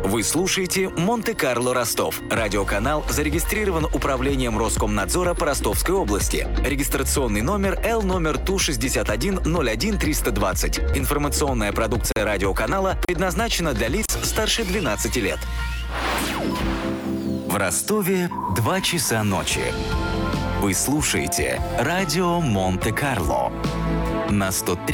Вы слушаете «Монте-Карло Ростов». Радиоканал зарегистрирован Управлением Роскомнадзора по Ростовской области. Регистрационный номер Л номер Ту-61-01-320. Информационная продукция радиоканала предназначена для лиц старше 12 лет. В Ростове 2 часа ночи. Вы слушаете радио Монте-Карло на 103,7